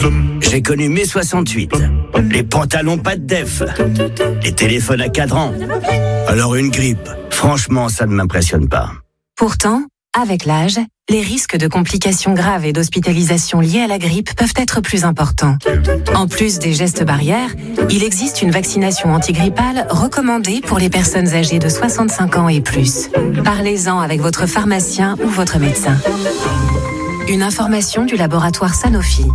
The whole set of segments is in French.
J'ai connu mai 68, les pantalons pas de def, les téléphones à cadran. Alors une grippe, franchement, ça ne m'impressionne pas. Pourtant, avec l'âge, les risques de complications graves et d'hospitalisation liées à la grippe peuvent être plus importants. En plus des gestes barrières, il existe une vaccination antigrippale recommandée pour les personnes âgées de 65 ans et plus. Parlez-en avec votre pharmacien ou votre médecin. Une information du laboratoire Sanofi.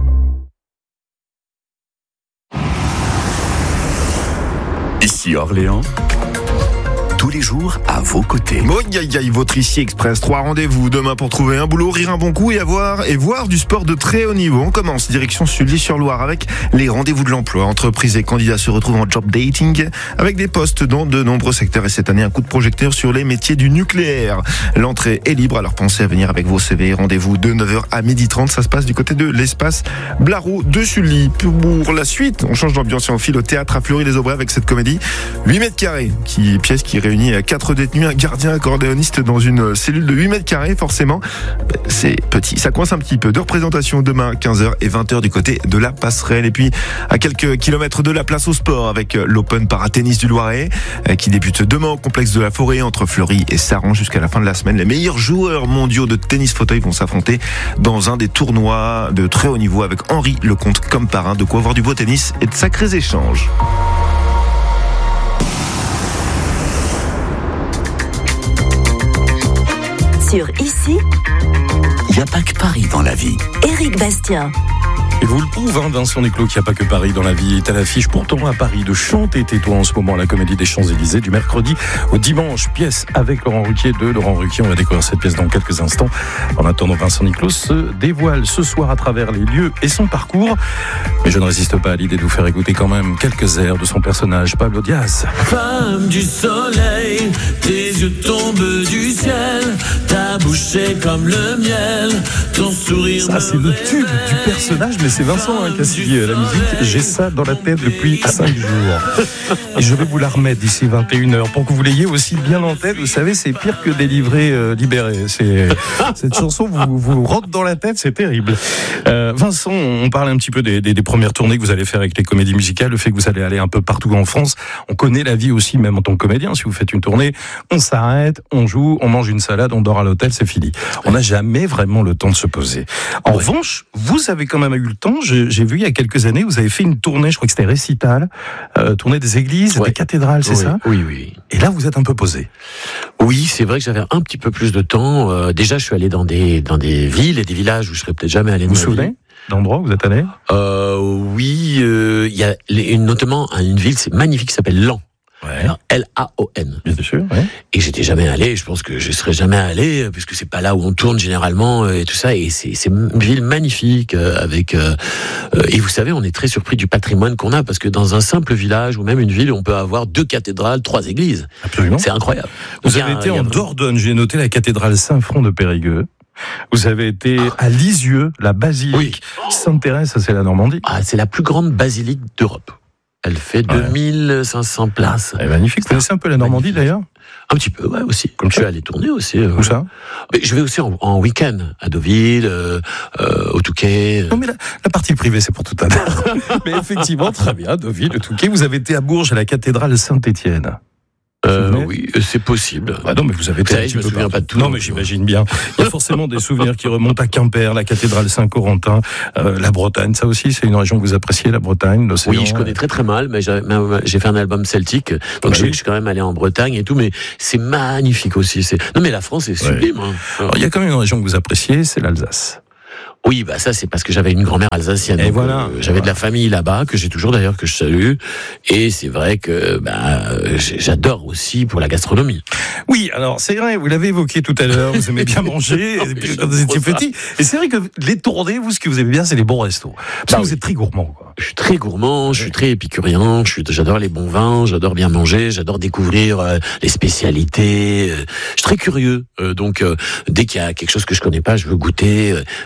Ici Orléans, tous les jours à vos côtés. Votre Ici Express, 3 rendez-vous demain pour trouver un boulot, rire un bon coup et voir du sport de très haut niveau. On commence direction Sully-sur-Loire avec les rendez-vous de l'emploi. Entreprises et candidats se retrouvent en job dating avec des postes dans de nombreux secteurs et cette année un coup de projecteur sur les métiers du nucléaire. L'entrée est libre, alors pensez à venir avec vos CV. Rendez-vous de 9h à 12h30, ça se passe du côté de l'espace Blaro de Sully. Pour la suite, on change d'ambiance et on file au théâtre à Fleury-les-Aubrais avec cette comédie 8 mètres carrés, pièce qui réunit 4 détenus, un gardien accordéoniste dans une cellule de 8 mètres carrés, forcément. C'est petit, ça coince un petit peu. 2 représentations demain, 15h et 20h du côté de la Passerelle. Et puis, à quelques kilomètres de la place au sport avec l'Open Para-Tennis du Loiret, qui débute demain au complexe de la Forêt entre Fleury et Saran jusqu'à la fin de la semaine. Les meilleurs joueurs mondiaux de tennis fauteuil vont s'affronter dans un des tournois de très haut niveau avec Henri Lecomte comme parrain. De quoi avoir du beau tennis et de sacrés échanges. Sur Ici, Il n'y a pas que Paris dans la vie. Éric Bastien. Et vous le prouve, Vincent Niclot, qu'il n'y a pas que Paris dans la vie. Est à l'affiche pourtant à Paris de Chante et tais-toi en ce moment à la Comédie des Champs-Élysées du mercredi au dimanche. Pièce avec Laurent Ruquier de Laurent Ruquier. On va découvrir cette pièce dans quelques instants. En attendant, Vincent Niclot se dévoile ce soir à travers les lieux et son parcours. Mais je ne résiste pas à l'idée de vous faire écouter quand même quelques airs de son personnage, Pablo Diaz. Femme du soleil, tes yeux tombent du ciel, ta bouche est comme le miel, ton sourire. Ça, c'est le tube du personnage, mais c'est Vincent qui a signé la musique. J'ai ça dans la tête depuis 5 jours. Et je vais vous la remettre d'ici 21h pour que vous l'ayez aussi bien en tête. Vous savez, c'est pire que des livrets libérés. Cette chanson vous rentre dans la tête, c'est terrible. Vincent, on parle un petit peu des premières tournées que vous allez faire avec les comédies musicales, le fait que vous allez aller un peu partout en France. On connaît la vie aussi, même en tant que comédien. Si vous faites une tournée, on s'arrête, on joue, on mange une salade, on dort à l'hôtel, c'est fini. On n'a jamais vraiment le temps de se poser. En revanche, vous avez quand même eu le temps. J'ai vu il y a quelques années, vous avez fait une tournée, je crois que c'était récital, tournée des églises, des cathédrales, c'est ça ? Oui. Et là, vous êtes un peu posé. Oui, c'est vrai que j'avais un petit peu plus de temps. Déjà, je suis allé dans des villes et des villages où je serais peut-être jamais allé. Vous vous souvenez d'endroits où vous êtes allé ? Oui, il y a notamment une ville, c'est magnifique, qui s'appelle Laon. Ouais. Alors, Laon. Bien sûr, ouais. Et j'étais jamais allé, je pense que je serais jamais allé, puisque c'est pas là où on tourne généralement, et tout ça, et c'est une ville magnifique, avec, et vous savez, on est très surpris du patrimoine qu'on a, parce que dans un simple village, ou même une ville, on peut avoir 2 cathédrales, 3 églises. Absolument. C'est incroyable. Vous avez été en Dordogne, j'ai noté la cathédrale Saint-Front de Périgueux. Vous avez été à Lisieux, la basilique Sainte-Thérèse, ça c'est la Normandie. Ah, c'est la plus grande basilique d'Europe. Elle fait 2500 places. Elle est magnifique. Vous connaissez un peu la Normandie d'ailleurs ? Un petit peu, ouais, aussi. Comme je suis allé tourner aussi. Où ça ? Je vais aussi en week-end, à Deauville, au Touquet. Non mais la partie privée c'est pour tout à l'heure. Mais effectivement, très bien, Deauville, le Touquet. Vous avez été à Bourges, à la cathédrale Saint-Étienne. Oui, c'est possible. Ah non, mais vous avez été un petit peu. Je me souviens pas de tout. Non, mais j'imagine bien. Il y a forcément des souvenirs qui remontent à Quimper, la cathédrale Saint-Corentin, la Bretagne. Ça aussi, c'est une région que vous appréciez, la Bretagne, l'océan. Oui, je connais très très mal, mais j'ai fait un album celtique, donc je suis quand même allé en Bretagne et tout, mais c'est magnifique aussi. Non, mais la France est sublime. Ouais. Alors, il y a quand même une région que vous appréciez, c'est l'Alsace. Oui, bah ça c'est parce que j'avais une grand-mère alsacienne. Et voilà. J'avais de la famille là-bas que j'ai toujours d'ailleurs, que je salue. Et c'est vrai que j'adore aussi pour la gastronomie. Oui, alors c'est vrai, vous l'avez évoqué tout à l'heure. Vous aimez bien manger quand vous étiez petit. Et c'est vrai que les tournées, vous, ce que vous aimez bien, c'est les bons restos. Parce que vous êtes très gourmand, quoi. Je suis très gourmand, je suis très épicurien. J'adore les bons vins, j'adore bien manger, j'adore découvrir les spécialités. Je suis très curieux. Donc dès qu'il y a quelque chose que je connais pas, je veux goûter. Voilà.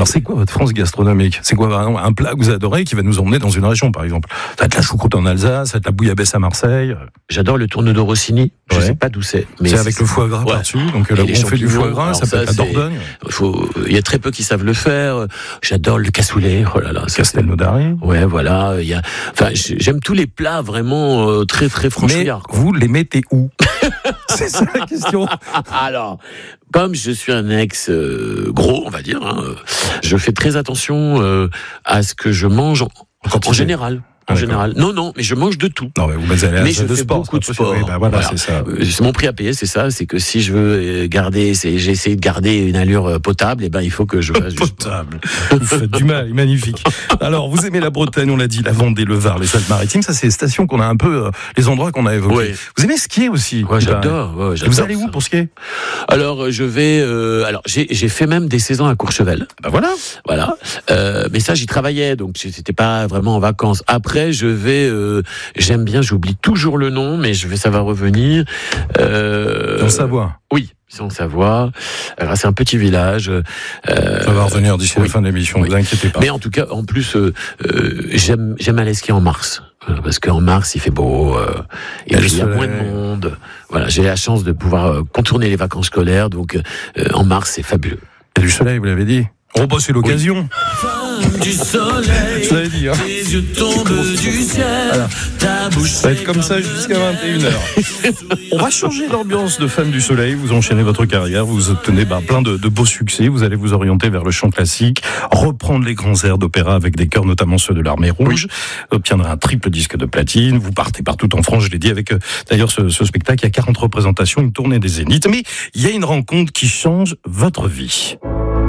Alors c'est quoi votre France gastronomique? C'est quoi par exemple un plat que vous adorez qui va nous emmener dans une région par exemple? Ça va être la choucroute en Alsace, ça va être la bouillabaisse à Marseille. J'adore le tourne de Rossini. Je sais pas d'où c'est. Mais c'est avec le foie gras par-dessus. Donc là où on fait du foie gras, ça peut être la Dordogne. Il y a très peu qui savent le faire. J'adore le cassoulet. Oh là là. Castelnaudary. Ouais, voilà. J'aime tous les plats vraiment très très franchouillards. Mais vous les mettez où? C'est ça la question. Alors, comme je suis un ex gros, on va dire, je fais très attention à ce que je mange en général. En général. Non, mais je mange de tout. Non, mais vous allez à la salle de sport. Beaucoup de sport. Voilà, c'est ça. C'est mon prix à payer, c'est ça. C'est que si je veux j'ai essayé de garder une allure potable, et ben il faut que je fasse potable. Vous faites du mal, magnifique. Alors, vous aimez la Bretagne, on l'a dit, la Vendée, le Var, les Alpes-Maritimes. Ça, c'est les stations qu'on a un peu, les endroits qu'on a évoqués. Ouais. Vous aimez skier aussi? Ouais, j'adore. Vous allez où pour skier? Alors, je vais. J'ai fait même des saisons à Courchevel. Ben voilà. Mais ça, j'y travaillais, donc c'était pas vraiment en vacances. Après, je vais, j'aime bien, j'oublie toujours le nom, mais ça va revenir. En Savoie. Oui, c'est en Savoie. Alors, c'est un petit village. Ça va revenir d'ici la fin de l'émission, ne vous inquiétez pas. Mais en tout cas, en plus, j'aime aller skier en mars. Parce qu'en mars, il fait beau, et puis il y a moins de monde. Voilà, j'ai la chance de pouvoir contourner les vacances scolaires, donc en mars, c'est fabuleux. Il y a du soleil, vous l'avez dit. Oh, bah, c'est l'occasion. Du soleil, je l'avais dit, tes yeux tombent du ciel, voilà. Ta bouche ça va être comme ça jusqu'à 21h. On va changer d'ambiance de fan du soleil. Vous enchaînez votre carrière, vous obtenez plein de beaux succès. Vous allez vous orienter vers le chant classique, reprendre les grands airs d'opéra avec des chœurs, notamment ceux de l'Armée Rouge. Vous obtiendrez un triple disque de platine. Vous partez partout en France, je l'ai dit, avec d'ailleurs ce spectacle. Il y a 40 représentations, une tournée des Zéniths. Mais il y a une rencontre qui change votre vie.